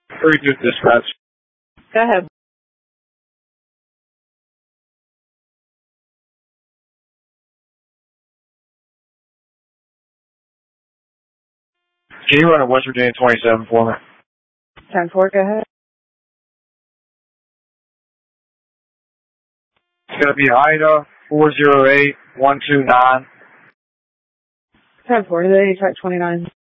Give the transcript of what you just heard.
Very good dispatch. Go ahead. Can you run a West Virginia 27 for me? 10-4, go ahead. It's going to be Ida 408129. 10-4, today, track 29.